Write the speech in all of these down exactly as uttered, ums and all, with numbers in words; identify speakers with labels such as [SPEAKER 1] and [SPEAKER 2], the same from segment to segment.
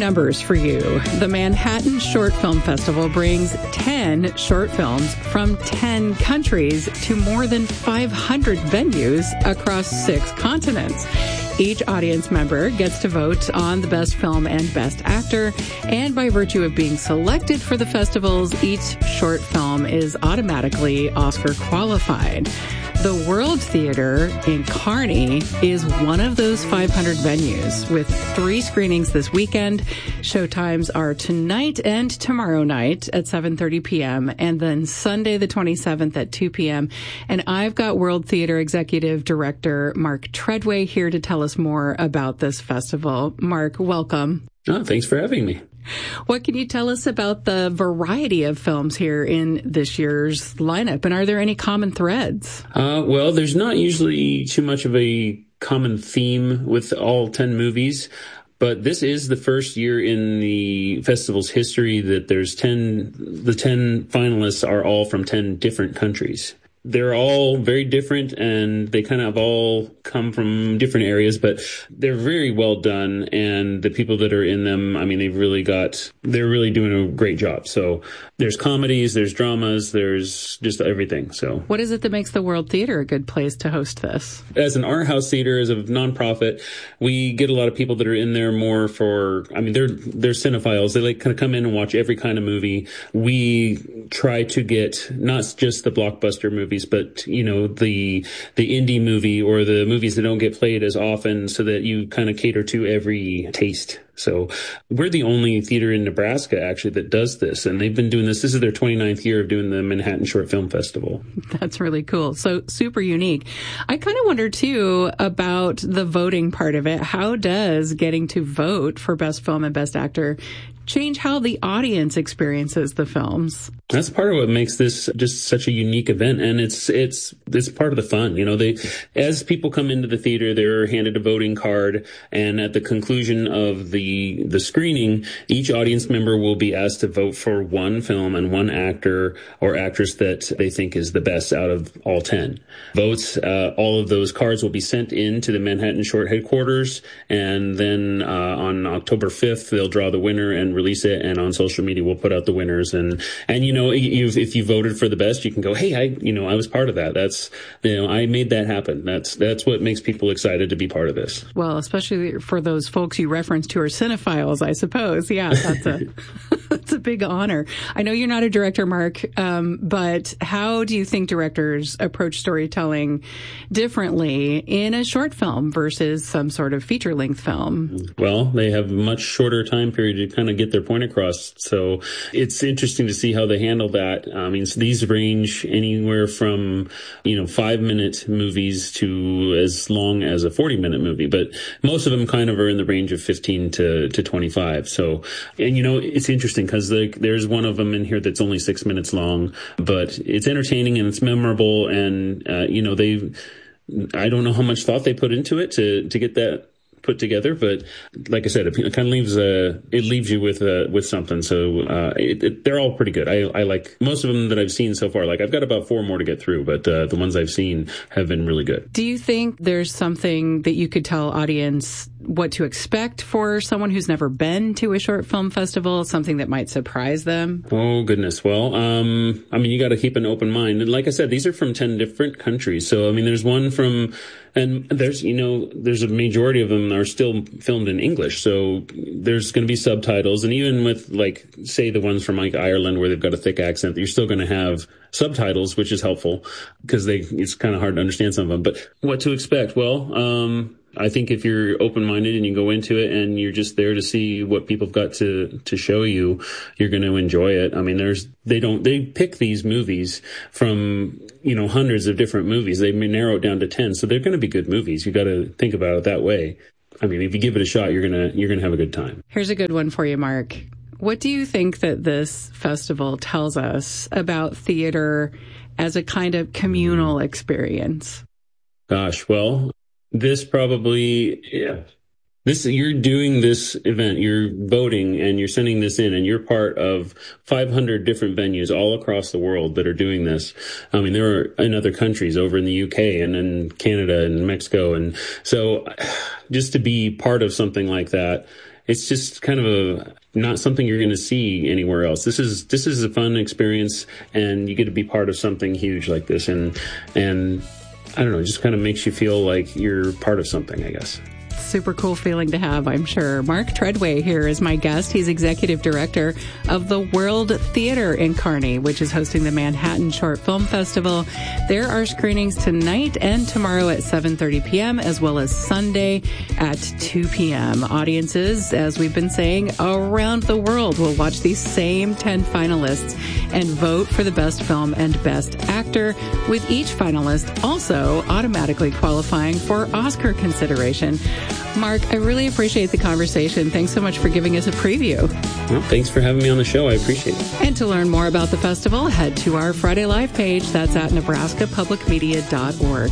[SPEAKER 1] numbers for you. The Manhattan Short Film Festival brings ten short films from ten countries to more than five hundred venues across six continents. Each audience member gets to vote on the best film and best actor, and by virtue of being selected for the festivals, each short film is automatically Oscar qualified. The World Theater in Kearney is one of those five hundred venues with three screenings this weekend. Showtimes are tonight and tomorrow night at seven thirty p.m. and then Sunday the twenty-seventh at two p.m. And I've got World Theater Executive Director Mark Treadway here to tell us more about this festival. Mark, welcome.
[SPEAKER 2] Oh, thanks for having me.
[SPEAKER 1] What can you tell us about the variety of films here in this year's lineup? And are there any common threads?
[SPEAKER 2] Uh, well, there's not usually too much of a common theme with all ten movies. But this is the first year in the festival's history that there's ten, the ten finalists are all from ten different countries. They're all very different, and they kind of all come from different areas, but they're very well done. And the people that are in them, I mean, they've really got, they're really doing a great job. So there's comedies, there's dramas, there's just everything. So
[SPEAKER 1] what is it that makes the World Theater a good place to host this?
[SPEAKER 2] As an art house theater, as a nonprofit, we get a lot of people that are in there more for, I mean, they're, they're cinephiles. They like kind of come in and watch every kind of movie. We try to get not just the blockbuster movies, but, you know, the, the indie movie or the movies that don't get played as often, so that you kind of cater to every taste. So we're the only theater in Nebraska, actually, that does this. And they've been doing this. This is their twenty-ninth year of doing the Manhattan Short Film Festival.
[SPEAKER 1] That's really cool. So super unique. I kind of wonder, too, about the voting part of it. How does getting to vote for Best Film and Best Actor change how the audience experiences the films?
[SPEAKER 2] That's part of what makes this just such a unique event. And it's, it's, it's part of the fun. You know, they, as people come into the theater, they're handed a voting card. And at the conclusion of the, the screening, each audience member will be asked to vote for one film and one actor or actress that they think is the best out of all ten votes. Uh, all of those cards will be sent in to the Manhattan Short headquarters. And then, uh, on October fifth, they'll draw the winner and release it. And on social media, we'll put out the winners. And, and, you know, you've, if you voted for the best, you can go, hey, I, you know, I was part of that. That's, you know, I made that happen. That's, that's what makes people excited to be part of this.
[SPEAKER 1] Well, especially for those folks you referenced who are cinephiles, I suppose. Yeah, that's a, that's a big honor. I know you're not a director, Mark, um, but how do you think directors approach storytelling differently in a short film versus some sort of feature length film?
[SPEAKER 2] Well, they have a much shorter time period to kind of get their point across. So it's interesting to see how they handle that. I mean, so these range anywhere from, you know, five minute movies to as long as a forty minute movie, but most of them kind of are in the range of fifteen to, to twenty-five. So, and you know, it's interesting because the, there's one of them in here that's only six minutes long, but it's entertaining and it's memorable. And, uh, you know, they, I don't know how much thought they put into it to, to get that put together, but like I said, it kind of leaves uh it leaves you with uh with something. So uh it, it, they're all pretty good. I I like most of them that I've seen so far. Like I've got about four more to get through, but uh, the ones I've seen have been really good.
[SPEAKER 1] Do you think there's something that you could tell audience what to expect for someone who's never been to a short film festival? Something that might surprise them?
[SPEAKER 2] Oh goodness. Well, um, I mean, you got to keep an open mind. And like I said, these are from ten different countries. So I mean, there's one from. And there's, you know, there's a majority of them are still filmed in English. So there's going to be subtitles. And even with, like, say the ones from like Ireland where they've got a thick accent, you're still going to have subtitles, which is helpful because they, it's kind of hard to understand some of them. But what to expect? Well, um, I think if you're open-minded and you go into it and you're just there to see what people have got to, to show you, you're going to enjoy it. I mean, there's, they don't, they pick these movies from, you know, hundreds of different movies. They may narrow it down to ten. So they're going to be good movies. You got to think about it that way. I mean, if you give it a shot, you're going to, you're going to have a good time.
[SPEAKER 1] Here's a good one for you, Mark. What do you think that this festival tells us about theater as a kind of communal experience?
[SPEAKER 2] Gosh, well, this probably, yeah. This, you're doing this event, you're voting and you're sending this in and you're part of five hundred different venues all across the world that are doing this. I mean, there are in other countries over in the U K and in Canada and Mexico. And so just to be part of something like that it's just kind of a not something you're going to see anywhere else. This is this is a fun experience, and you get to be part of something huge like this, and and I don't know, it just kind of makes you feel like you're part of something, I guess.
[SPEAKER 1] Super cool feeling to have, I'm sure. Mark Treadway here is my guest. He's executive director of the World Theater in Kearney, which is hosting the Manhattan Short Film Festival. There are screenings tonight and tomorrow at seven thirty p.m. as well as Sunday at two p.m. Audiences, as we've been saying, around the world will watch these same ten finalists and vote for the best film and best actor, with each finalist also automatically qualifying for Oscar consideration. Mark, I really appreciate the conversation. Thanks so much for giving us a preview.
[SPEAKER 2] Well, thanks for having me on the show. I appreciate it.
[SPEAKER 1] And to learn more about the festival, head to our Friday Live page. That's at nebraska public media dot org.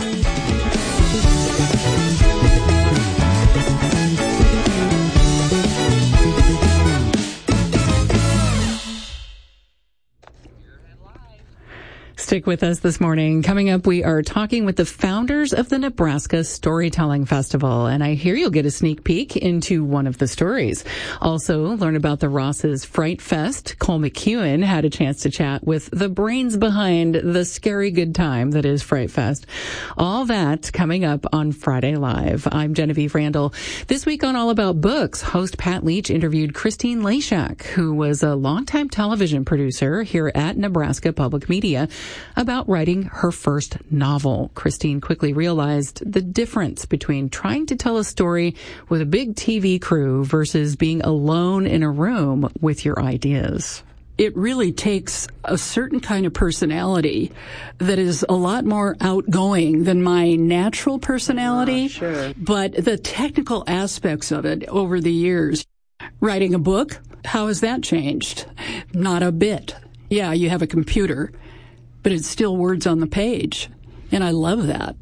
[SPEAKER 1] Stick with us this morning. Coming up, we are talking with the founders of the Nebraska Storytelling Festival, and I hear you'll get a sneak peek into one of the stories. Also, learn about the Ross's Fright Fest. Cole McEwen had a chance to chat with the brains behind the scary good time that is Fright Fest. All that coming up on Friday Live. I'm Genevieve Randall. This week on All About Books, host Pat Leach interviewed Christine Leshak, who was a longtime television producer here at Nebraska Public Media, about writing her first novel. Christine quickly realized the difference between trying to tell a story with a big T V crew versus being alone in a room with your ideas.
[SPEAKER 3] It really takes a certain kind of personality that is a lot more outgoing than my natural personality.
[SPEAKER 1] Oh, sure.
[SPEAKER 3] But the technical aspects of it over the years, writing a book, how has that changed? Not a bit. Yeah, you have a computer, but it's still words on the page. And I love that.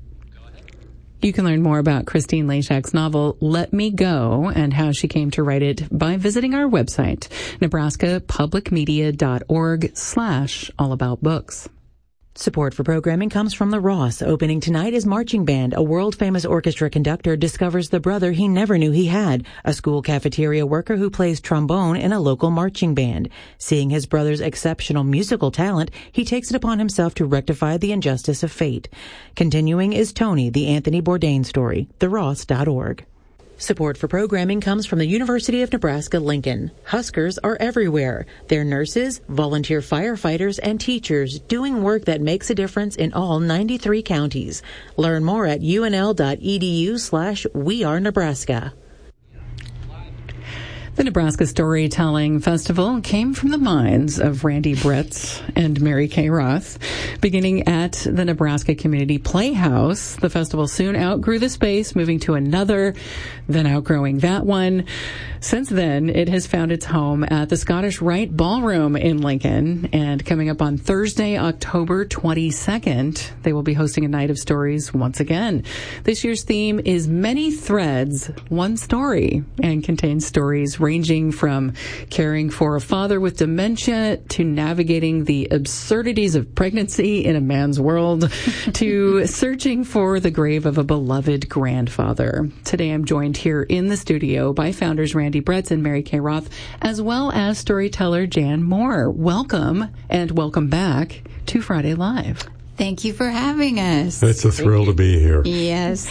[SPEAKER 1] You can learn more about Christine Leshak's novel, Let Me Go, and how she came to write it by visiting our website, nebraska public media dot org slash all about books.
[SPEAKER 4] Support for programming comes from the Ross. Opening tonight is Marching Band. A world-famous orchestra conductor discovers the brother he never knew he had, a school cafeteria worker who plays trombone in a local marching band. Seeing his brother's exceptional musical talent, he takes it upon himself to rectify the injustice of fate. Continuing is Tony, the Anthony Bourdain story. the ross dot org. Support for programming comes from the University of Nebraska-Lincoln. Huskers are everywhere. They're nurses, volunteer firefighters, and teachers doing work that makes a difference in all ninety-three counties. Learn more at U N L dot E D U slash We Are Nebraska.
[SPEAKER 1] The Nebraska Storytelling Festival came from the minds of Randy Bretz and Mary Kay Roth. Beginning at the Nebraska Community Playhouse, the festival soon outgrew the space, moving to another, then outgrowing that one. Since then, it has found its home at the Scottish Rite Ballroom in Lincoln. And coming up on Thursday, October twenty-second, they will be hosting a night of stories once again. This year's theme is Many Threads, One Story, and contains stories ranging from caring for a father with dementia to navigating the absurdities of pregnancy in a man's world to searching for the grave of a beloved grandfather. Today I'm joined here in the studio by founders Randy Bretz and Mary Kay Roth, as well as storyteller Jan Moore. Welcome and welcome back to Friday Live.
[SPEAKER 5] Thank you for having us.
[SPEAKER 6] It's a thrill to be here.
[SPEAKER 5] Yes.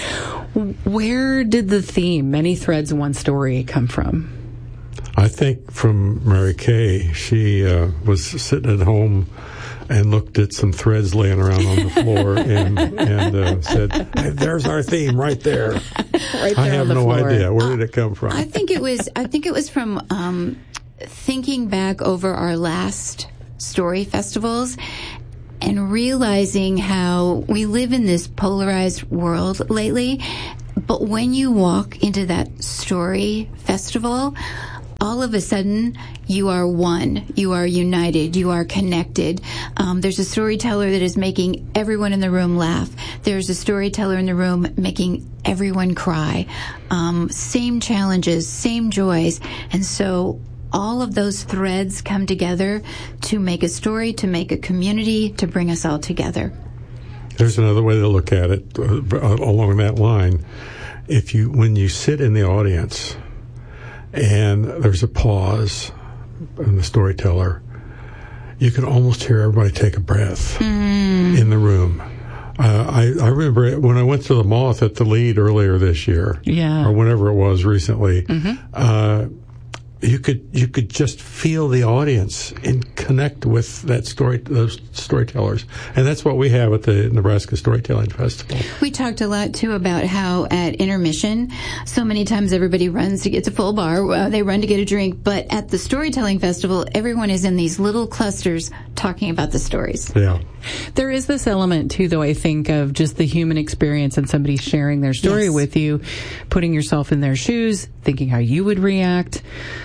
[SPEAKER 1] Where did the theme, Many Threads, One Story, come from?
[SPEAKER 6] I think from Mary Kay. She uh, was sitting at home and looked at some threads laying around on the floor and, and uh, said, hey, there's our theme right there.
[SPEAKER 1] Right there
[SPEAKER 6] I have
[SPEAKER 1] on the
[SPEAKER 6] no
[SPEAKER 1] floor.
[SPEAKER 6] idea. Where did it come from?
[SPEAKER 5] I think it was, I think it was from um, thinking back over our last story festivals and realizing how we live in this polarized world lately. But when you walk into that story festival, all of a sudden, you are one. You are united. You are connected. Um, there's a storyteller that is making everyone in the room laugh. There's a storyteller in the room making everyone cry. Um, same challenges, same joys. And so all of those threads come together to make a story, to make a community, to bring us all together.
[SPEAKER 6] There's another way to look at it uh, along that line. If you, when you sit in the audience, and there's a pause in the storyteller, you can almost hear everybody take a breath mm. in the room. Uh, I, I remember it when I went to the Moth at the Lead earlier this year,
[SPEAKER 1] yeah.
[SPEAKER 6] or whenever it was recently.
[SPEAKER 1] Mm-hmm.
[SPEAKER 6] Uh, you could you could just feel the audience and connect with that story, those storytellers, and that's what we have at the Nebraska Storytelling Festival.
[SPEAKER 5] We talked a lot too about how at intermission, so many times everybody runs to get to full bar, uh, they run to get a drink, but at the Storytelling Festival, everyone is in these little clusters talking about the stories.
[SPEAKER 6] Yeah.
[SPEAKER 1] There is this element, too, though, I think, of just the human experience and somebody sharing their story
[SPEAKER 5] yes.
[SPEAKER 1] with you, putting yourself in their shoes, thinking how you would react.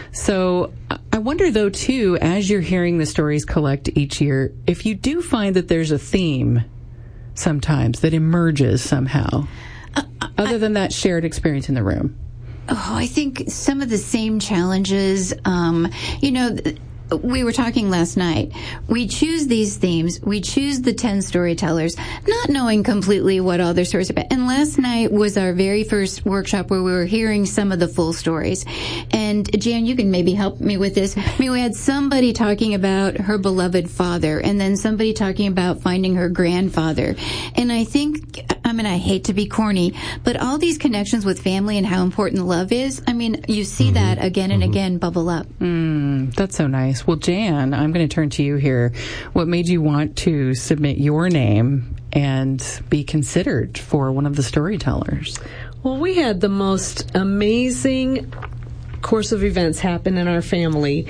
[SPEAKER 1] So I wonder, though, too, as you're hearing the stories collect each year, if you do find that there's a theme sometimes that emerges somehow, uh, other I, than that shared experience in the room.
[SPEAKER 5] Oh, I think some of the same challenges, um, you know... Th- We were talking last night. We choose these themes. We choose the ten storytellers, not knowing completely what all their stories are about. And last night was our very first workshop where we were hearing some of the full stories. And Jan, you can maybe help me with this. I mean, we had somebody talking about her beloved father, and then somebody talking about finding her grandfather. And I think, I mean, I hate to be corny, but all these connections with family and how important love is, I mean, you see mm-hmm. that again and mm-hmm. again bubble up.
[SPEAKER 1] Mm, that's so nice. Well, Jan, I'm going to turn to you here. What made you want to submit your name and be considered for one of the storytellers?
[SPEAKER 7] Well, we had the most amazing course of events happen in our family,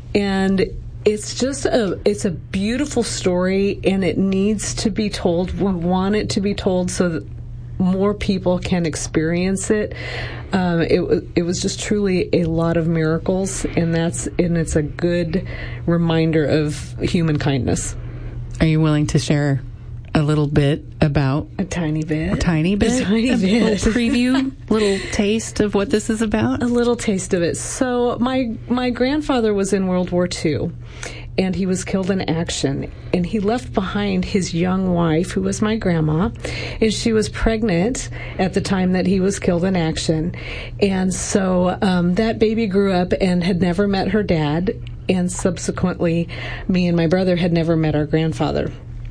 [SPEAKER 7] and it's just a it's a beautiful story, and it needs to be told. We want it to be told so that more people can experience it. Um, it it was just truly a lot of miracles, and that's and it's a good reminder of human kindness.
[SPEAKER 1] Are you willing to share a little bit about
[SPEAKER 7] a tiny bit,
[SPEAKER 1] a tiny bit,
[SPEAKER 7] a tiny
[SPEAKER 1] a
[SPEAKER 7] bit,
[SPEAKER 1] little preview, little taste of what this is about?
[SPEAKER 7] A little taste of it. So my my grandfather was in World War Two. And he was killed in action. And he left behind his young wife, who was my grandma, and she was pregnant at the time that he was killed in action. And so um, that baby grew up and had never met her dad, and subsequently, me and my brother had never met our grandfather.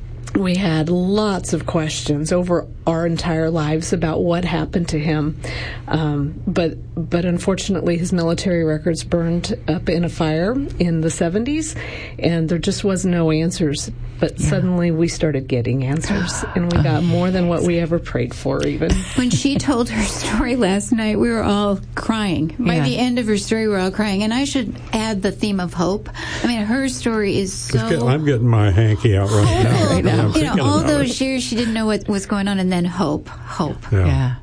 [SPEAKER 7] We had lots of questions over our entire lives about what happened to him, um, but but unfortunately his military records burned up in a fire in the seventies, and there just was no answers. But yeah. suddenly we started getting answers, and we got more than what we ever prayed for, even.
[SPEAKER 5] When she told her story last night, we were all crying. By yeah. the end of her story, we were all crying. And I should add the theme of hope. I mean, her story is so...
[SPEAKER 6] Getting, I'm getting my hanky out right now.
[SPEAKER 5] Right now. You know, all those
[SPEAKER 6] it.
[SPEAKER 5] years she didn't know what was going on, and then hope, hope.
[SPEAKER 1] Yeah. yeah.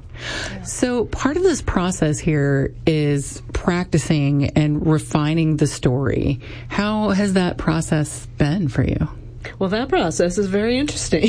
[SPEAKER 1] So part of this process here is practicing and refining the story. How has that process been for you?
[SPEAKER 7] Well, that process is very interesting.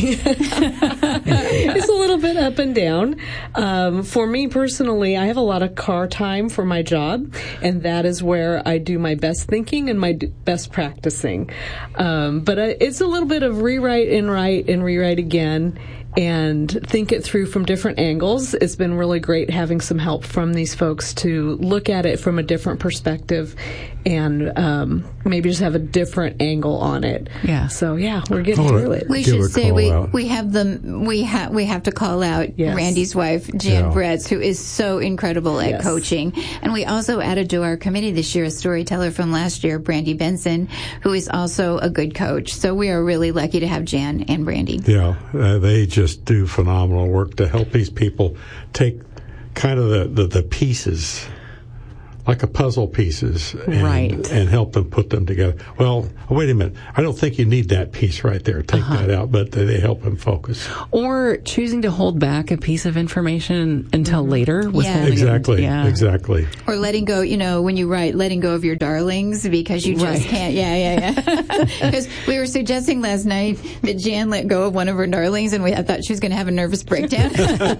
[SPEAKER 7] It's a little bit up and down. Um, for me personally, I have a lot of car time for my job, and that is where I do my best thinking and my d- best practicing. Um, but uh, it's a little bit of rewrite and write and rewrite again, and think it through from different angles. It's been really great having some help from these folks to look at it from a different perspective and um, maybe just have a different angle on it.
[SPEAKER 1] Yeah.
[SPEAKER 7] So yeah, we're getting through it.
[SPEAKER 5] We should say we out. we have the we have we have to call out yes. Randy's wife, Jan yeah. Bretz, who is so incredible at yes. coaching. And we also added to our committee this year a storyteller from last year, Brandy Benson, who is also a good coach. So we are really lucky to have Jan and Brandy.
[SPEAKER 6] Yeah, uh, they just do phenomenal work to help these people take kind of the, the, the pieces, like a puzzle pieces, and,
[SPEAKER 1] right.
[SPEAKER 6] and help them put them together. Well, wait a minute. I don't think you need that piece right there. Take uh-huh. that out, but they help them focus.
[SPEAKER 1] Or choosing to hold back a piece of information until mm-hmm. later.
[SPEAKER 5] Yeah.
[SPEAKER 6] Exactly.
[SPEAKER 1] It, yeah.
[SPEAKER 6] Exactly.
[SPEAKER 5] Or letting go, you know, when you write, letting go of your darlings because you just right. can't. Yeah, yeah, yeah. Because we were suggesting last night that Jan let go of one of her darlings, and we I thought she was going to have a nervous breakdown.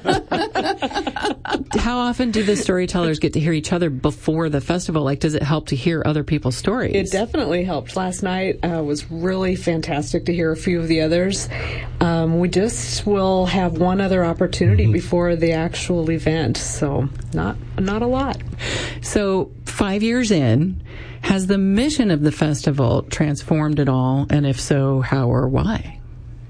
[SPEAKER 1] How often do the storytellers get to hear each other before the festival? Like, does it help to hear other people's stories?
[SPEAKER 7] It definitely helped. Last night uh, was really fantastic to hear a few of the others. Um, we just will have one other opportunity mm-hmm. before the actual event, so not not a lot.
[SPEAKER 1] So five years in, has the mission of the festival transformed at all? And if so, how or why?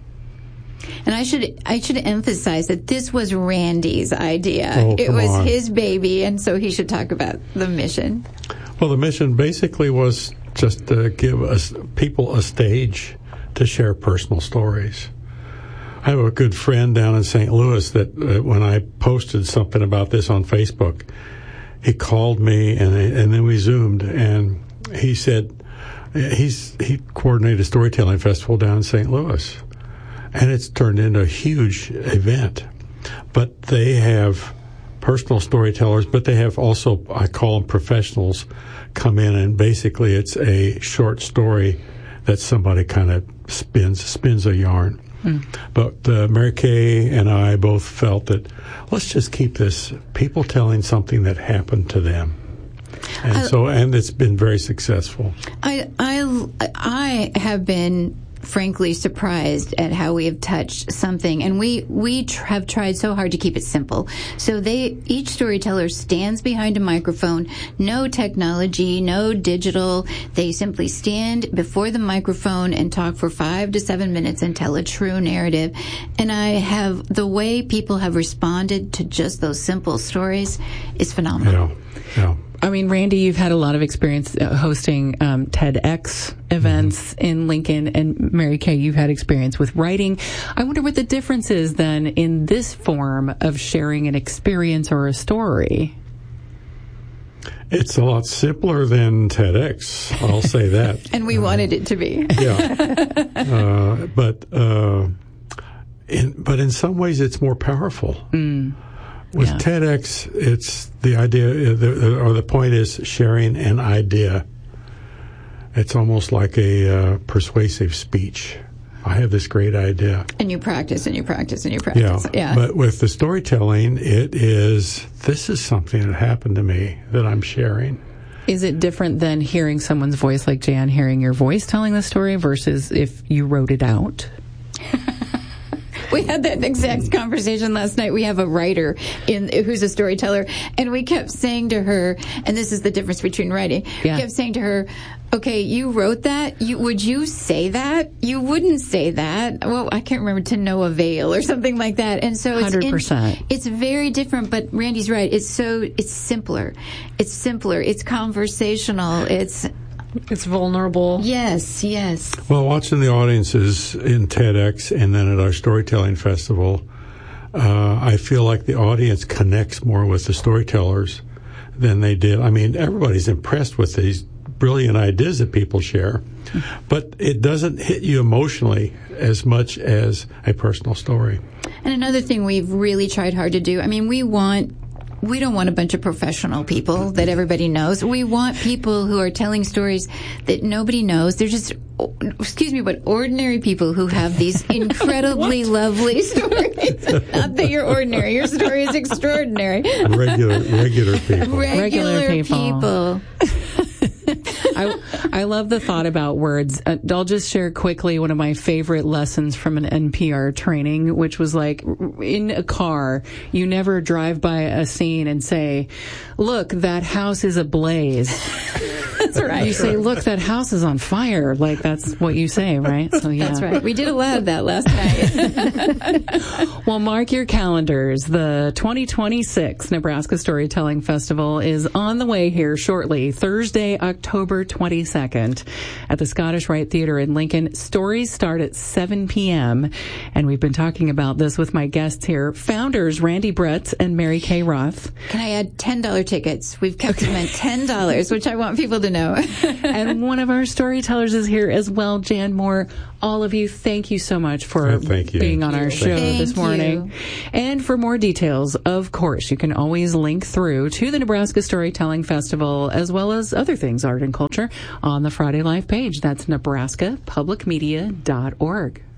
[SPEAKER 5] And I should I should emphasize that this was Randy's idea.
[SPEAKER 6] Oh,
[SPEAKER 5] it
[SPEAKER 6] come
[SPEAKER 5] was
[SPEAKER 6] on.
[SPEAKER 5] his baby, and so he should talk about the mission.
[SPEAKER 6] Well, the mission basically was just to give us people a stage to share personal stories. I have a good friend down in Saint Louis that uh, when I posted something about this on Facebook, he called me and and then we Zoomed, and he said he's he coordinated a storytelling festival down in Saint Louis, and it's turned into a huge event. But they have personal storytellers, but they have also, I call them professionals, come in, and basically it's a short story that somebody kind of spins spins a yarn. Mm. But uh, Mary Kay and I both felt that let's just keep this people telling something that happened to them, and I, so and it's been very successful.
[SPEAKER 5] I I I have been frankly surprised at how we have touched something, and we we tr- have tried so hard to keep it simple. So they each storyteller stands behind a microphone, no technology, no digital. They simply stand before the microphone and talk for five to seven minutes and tell a true narrative. And I have the way people have responded to just those simple stories is phenomenal.
[SPEAKER 6] Yeah, yeah.
[SPEAKER 1] I mean, Randy, you've had a lot of experience uh, hosting um, TEDx events mm-hmm. in Lincoln, and Mary Kay, you've had experience with writing. I wonder what the difference is then in this form of sharing an experience or a story.
[SPEAKER 6] It's a lot simpler than TEDx, I'll say that.
[SPEAKER 5] And we uh, wanted it to be.
[SPEAKER 6] Yeah. Uh, but, uh, in, but in some ways it's more powerful. Mm. With yeah. TEDx, it's the idea, or the point is sharing an idea. It's almost like a uh, persuasive speech. I have this great idea.
[SPEAKER 5] And you practice and you practice and you practice.
[SPEAKER 6] Yeah.
[SPEAKER 5] yeah.
[SPEAKER 6] But with the storytelling, it is, this is something that happened to me that I'm sharing.
[SPEAKER 1] Is it different than hearing someone's voice, like Jan, hearing your voice telling the story versus if you wrote it out?
[SPEAKER 5] We had that exact conversation last night. We have a writer in who's a storyteller, and we kept saying to her, and this is the difference between writing,
[SPEAKER 1] yeah.
[SPEAKER 5] we kept saying to her, okay, you wrote that. You, would you say that? You wouldn't say that. Well, I can't remember, to no avail or something like that. And so it's
[SPEAKER 1] one hundred percent.
[SPEAKER 5] In, it's very different, but Randy's right. It's so, it's simpler. It's simpler. It's conversational. It's...
[SPEAKER 7] It's vulnerable.
[SPEAKER 5] Yes, yes.
[SPEAKER 6] Well, watching the audiences in TEDx and then at our storytelling festival, uh, I feel like the audience connects more with the storytellers than they did. I mean, everybody's impressed with these brilliant ideas that people share, but it doesn't hit you emotionally as much as a personal story.
[SPEAKER 5] And another thing we've really tried hard to do, I mean, we want We don't want a bunch of professional people that everybody knows. We want people who are telling stories that nobody knows. They're just, excuse me, but ordinary people who have these incredibly lovely stories. Not that you're ordinary. Your story is extraordinary.
[SPEAKER 6] Regular, regular people.
[SPEAKER 5] Regular,
[SPEAKER 1] Regular people.
[SPEAKER 5] people.
[SPEAKER 1] I, I love the thought about words. Uh, I'll just share quickly one of my favorite lessons from an N P R training, which was like, in a car, you never drive by a scene and say, look, that house is ablaze.
[SPEAKER 5] That's right.
[SPEAKER 1] You say, look, that house is on fire. Like, that's what you say, right? So yeah.
[SPEAKER 5] That's right. We did a lot of that last night.
[SPEAKER 1] Well, mark your calendars. The twenty twenty-six Nebraska Storytelling Festival is on the way here shortly, Thursday, October twenty-second at the Scottish Rite Theater in Lincoln. Stories start at seven p.m. And we've been talking about this with my guests here, founders Randy Bretz and Mary Kay Roth.
[SPEAKER 5] Can I add ten dollars tickets? We've kept them at ten dollars, which I want people to know.
[SPEAKER 1] And one of our storytellers is here as well, Jan Moore. All of you, thank you so much for
[SPEAKER 6] oh, thank you.
[SPEAKER 1] being on our show
[SPEAKER 5] thank
[SPEAKER 1] this morning.
[SPEAKER 5] You.
[SPEAKER 1] And for more details, of course, you can always link through to the Nebraska Storytelling Festival, as well as other things, art and culture, on the Friday Life page. That's nebraska public media dot org.